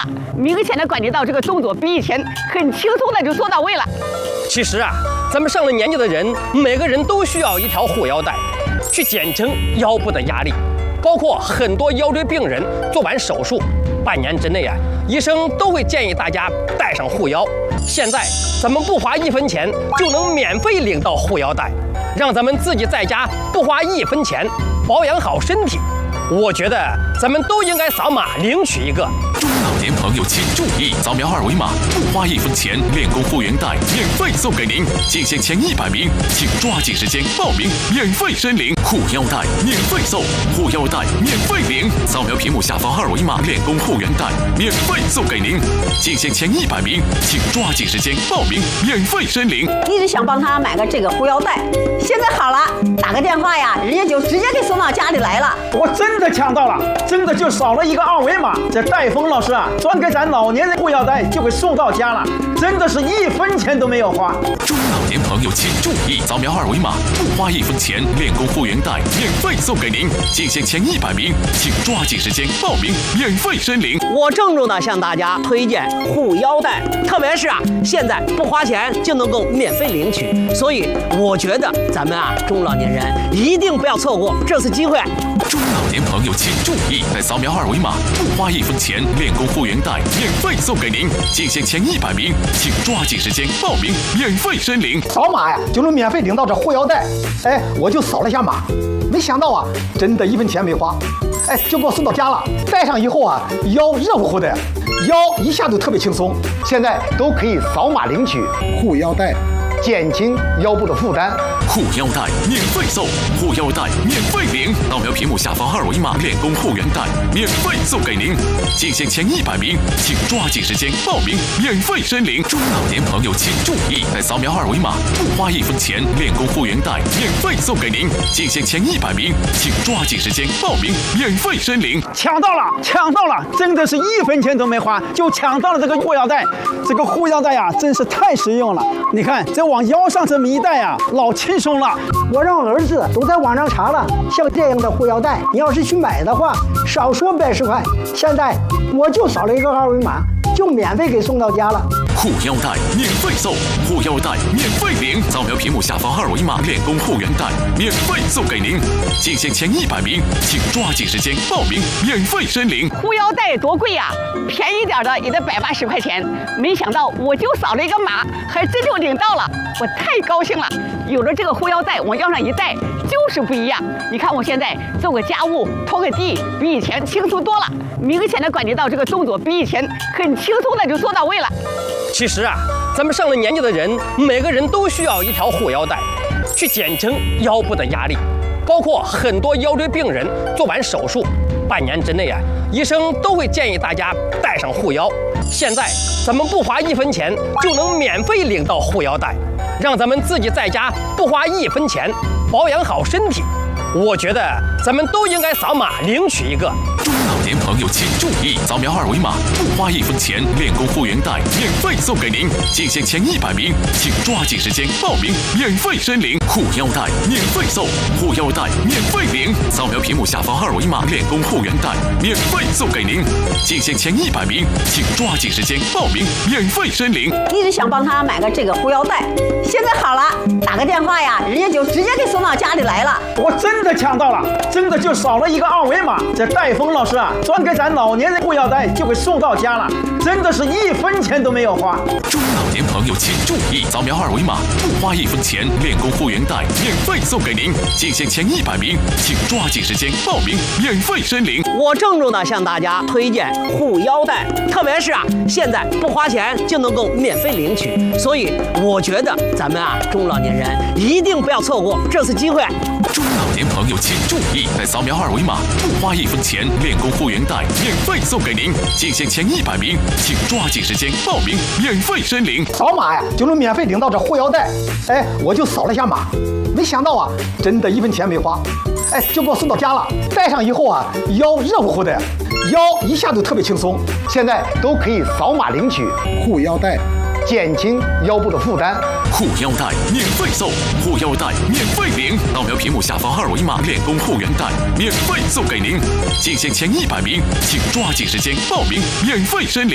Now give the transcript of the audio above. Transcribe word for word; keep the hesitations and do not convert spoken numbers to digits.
明显的感觉到这个动作比以前很轻松的就做到位了。 其实啊，咱们上了年纪的人，每个人都需要一条护腰带，去减轻腰部的压力。包括很多腰椎病人做完手术，半年之内啊，医生都会建议大家带上护腰。现在咱们不花一分钱就能免费领到护腰带，让咱们自己在家不花一分钱保养好身体。我觉得咱们都应该扫码领取一个。 中老年朋友请注意，扫描二维码，不花一分钱，练功复原带免费送给您。仅限前一百名，请抓紧时间报名，免费申领护腰带，免费送护腰带，免费领。扫描屏幕下方二维码，练功复原带免费送给您。仅限前一百名，请抓紧时间报名，免费申领。 一直想帮他买个这个护腰带，现在好了，打个电话呀，人家就直接给送到家里来了。 我真的抢到了，真的就扫了一个二维码，这戴峰老师啊，专给咱老年人护腰带就给送到家了，真的是一分钱都没有花。 中老年朋友请注意，扫描二维码，不花一分钱，练功复原带免费送给您。仅限前一百名，请抓紧时间报名，免费申领。 我郑重的向大家推荐护腰带，特别是啊，现在不花钱就能够免费领取，所以我觉得咱们啊中老年人一定不要错过这次机会。 中老年朋友请注意，在扫描二维码，不花一分钱，练功复原带免费送给您。仅限前一百名，请抓紧时间报名，免费申领。 扫码呀，就能免费领到这护腰带。哎，我就扫了一下码，没想到啊，真的一分钱没花，哎，就给我送到家了。戴上以后啊，腰热乎乎的，腰一下就特别轻松。现在都可以扫码领取护腰带，减轻腰部的负担。 护腰带免费送，护腰带免费领。扫描屏幕下方二维码，练功复原带免费送给您。仅限前一百名，请抓紧时间报名，免费申领。中老年朋友请注意，在扫描二维码，不花一分钱，练功复原带免费送给您。仅限前一百名，请抓紧时间报名，免费申领。 抢到了，抢到了，真的是一分钱都没花就抢到了这个护腰带。这个护腰带呀，真是太实用了。你看，这往腰上这么一戴呀，老轻松了。 我让儿子都在网上查了，像这样的护腰带，你要是去买的话，少说百十块。现在我就扫了一个二维码，就免费给送到家了。 护腰带免费送，护腰带免费领。扫描屏幕下方二维码，练功复原带免费送给您。仅限前一百名，请抓紧时间报名，免费申领。 护腰带多贵呀、啊，便宜点的也得百八十块钱。没想到我就扫了一个码，还真就领到了，我太高兴了。有了这个护腰带，往腰上一戴就是不一样。你看我现在做个家务、拖个地，比以前轻松多了。明显的感觉到这个动作比以前很轻松的就做到位了。 其实啊，咱们上了年纪的人，每个人都需要一条护腰带，去减轻腰部的压力。包括很多腰椎病人做完手术，半年之内啊，医生都会建议大家带上护腰。现在咱们不花一分钱就能免费领到护腰带，让咱们自己在家不花一分钱保养好身体。我觉得咱们都应该扫码领取一个。 中老年朋友请注意，扫描二维码，不花一分钱，练功复原带免费送给您。仅限前一百名，请抓紧时间报名，免费申领护腰带，免费送护腰带，免费领。扫描屏幕下方二维码，练功复原带免费送给您。仅限前一百名，请抓紧时间报名，免费申领。 一直想帮他买个这个护腰带，现在好了，打个电话呀，人家就直接给送到家里来了。 我真的抢到了，真的就扫了一个二维码，这戴峰老师啊，专给咱老年人护腰带就给送到家了，真的是一分钱都没有花。 中老年朋友请注意，扫描二维码，不花一分钱，练功复原带免费送给您。仅限前一百名，请抓紧时间报名，免费申领。 我郑重的向大家推荐护腰带，特别是啊，现在不花钱就能够免费领取，所以我觉得咱们啊中老年人一定不要错过这次机会。 中老年朋友请注意，在扫描二维码，不花一分钱，练功复原带免费送给您。仅限前一百名，请抓紧时间报名，免费申领。 扫码呀，就能免费领到这护腰带。哎，我就扫了一下码，没想到啊，真的一分钱没花，哎，就给我送到家了。戴上以后啊，腰热乎乎的，腰一下就特别轻松。现在都可以扫码领取护腰带，减轻腰部的负担。 护腰带免费送，护腰带免费领。扫描屏幕下方二维码，练功复原带免费送给您。仅限前一百名，请抓紧时间报名，免费申领。